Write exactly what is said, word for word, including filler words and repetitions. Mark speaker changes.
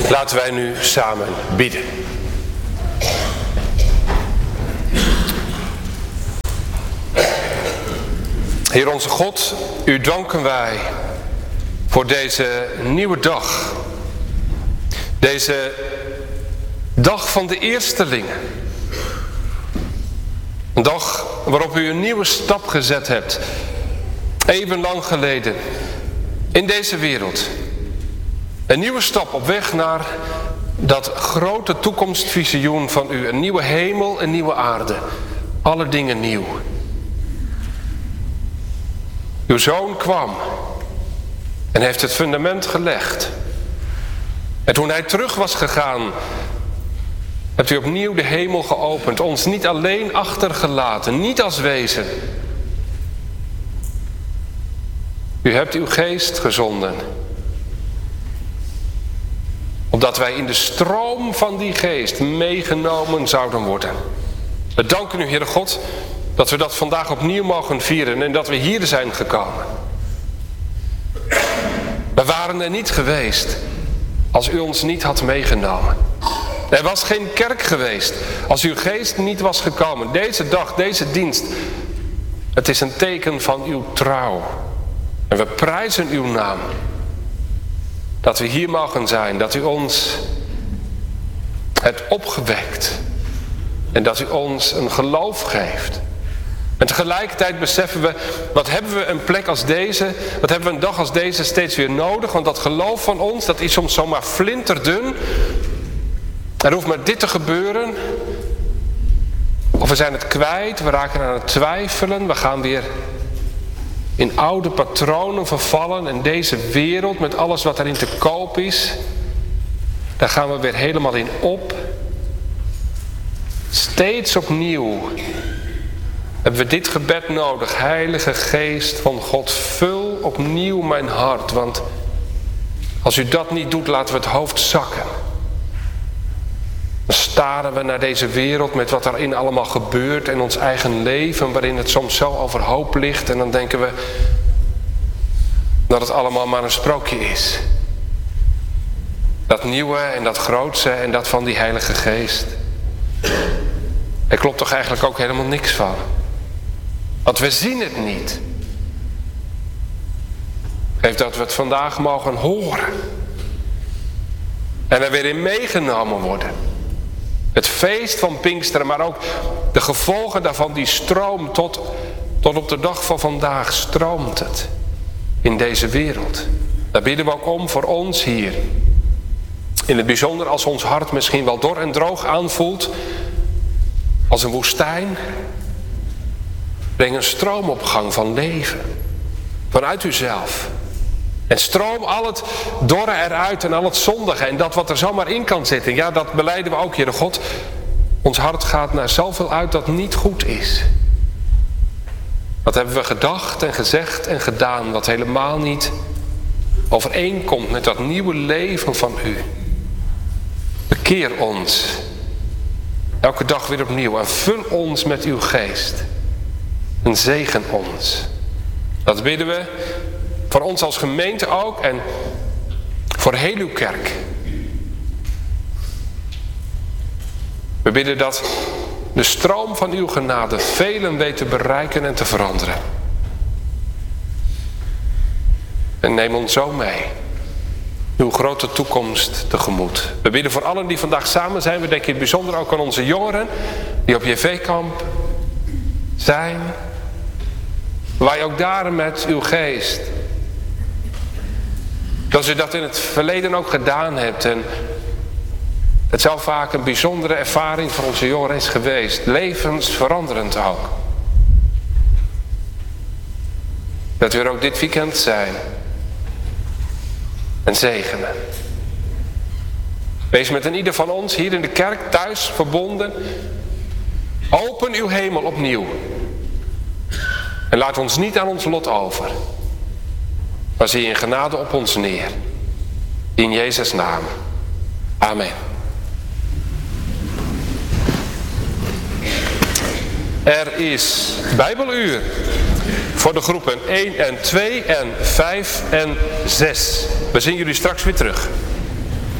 Speaker 1: Laten wij nu samen bidden. Heer onze God, u danken wij voor deze nieuwe dag. Deze dag van de eerstelingen. Een dag waarop u een nieuwe stap gezet hebt. Even lang geleden. In deze wereld. Een nieuwe stap op weg naar dat grote toekomstvisioen van u. Een nieuwe hemel, een nieuwe aarde. Alle dingen nieuw. Uw zoon kwam en heeft het fundament gelegd. En toen hij terug was gegaan, hebt u opnieuw de hemel geopend. Ons niet alleen achtergelaten, niet als wezen. U hebt uw geest gezonden. Opdat wij in de stroom van die geest meegenomen zouden worden. We danken u, Heere God, dat we dat vandaag opnieuw mogen vieren en dat we hier zijn gekomen. We waren er niet geweest als u ons niet had meegenomen. Er was geen kerk geweest als uw geest niet was gekomen. Deze dag, deze dienst, het is een teken van uw trouw. En we prijzen uw naam. Dat we hier mogen zijn, dat u ons hebt opgewekt. En dat u ons een geloof geeft. En tegelijkertijd beseffen we, wat hebben we een plek als deze, wat hebben we een dag als deze steeds weer nodig. Want dat geloof van ons, dat is soms zomaar flinterdun. Er hoeft maar dit te gebeuren. Of we zijn het kwijt, we raken aan het twijfelen. We gaan weer in oude patronen vervallen. En deze wereld met alles wat erin te koop is, daar gaan we weer helemaal in op. Steeds opnieuw hebben we dit gebed nodig. Heilige Geest van God, vul opnieuw mijn hart. Want als u dat niet doet, laten we het hoofd zakken. Dan staren we naar deze wereld met wat daarin allemaal gebeurt. En ons eigen leven waarin het soms zo overhoop ligt. En dan denken we dat het allemaal maar een sprookje is. Dat nieuwe en dat grootse en dat van die Heilige Geest. Er klopt toch eigenlijk ook helemaal niks van. Want we zien het niet. Geef dat we het vandaag mogen horen. En er weer in meegenomen worden. Het feest van Pinksteren, maar ook de gevolgen daarvan, die stroomt tot, tot op de dag van vandaag stroomt het. In deze wereld. Daar bidden we ook om voor ons hier. In het bijzonder als ons hart misschien wel dor en droog aanvoelt. Als een woestijn. Breng een stroomopgang van leven. Vanuit uzelf. En stroom al het dorre eruit en al het zondige. En dat wat er zomaar in kan zitten. Ja, dat belijden we ook, Heere God. Ons hart gaat naar zoveel uit dat niet goed is. Wat hebben we gedacht en gezegd en gedaan. Wat helemaal niet overeenkomt met dat nieuwe leven van u. Bekeer ons. Elke dag weer opnieuw. En vul ons met uw geest. En zegen ons. Dat bidden we. Voor ons als gemeente ook. En voor heel uw kerk. We bidden dat de stroom van uw genade velen weet te bereiken en te veranderen. En neem ons zo mee. Uw grote toekomst tegemoet. We bidden voor allen die vandaag samen zijn. We denken in het bijzonder ook aan onze jongeren. Die op J V-kamp zijn. Wij ook daar met uw geest. Dat u dat in het verleden ook gedaan hebt. En het zou vaak een bijzondere ervaring voor onze jongeren is geweest. Levensveranderend ook. Dat we er ook dit weekend zijn. En zegenen. Wees met een ieder van ons hier in de kerk thuis verbonden. Open uw hemel opnieuw. En laat ons niet aan ons lot over. Maar zie in genade op ons neer. In Jezus' naam. Amen. Er is Bijbeluur voor de groepen één en twee en vijf en zes. We zien jullie straks weer terug.